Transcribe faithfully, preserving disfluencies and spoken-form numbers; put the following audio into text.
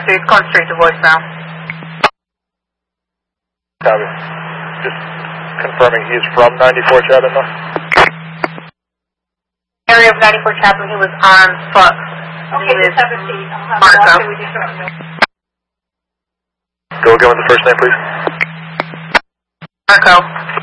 through. It's going straight to voicemail. Copy. Just confirming he's from ninety-four Chatham, though? Area of ninety-four Chatham, he was on foot. Okay, just have a seat. Marco. Go again with the first name, please. Marco.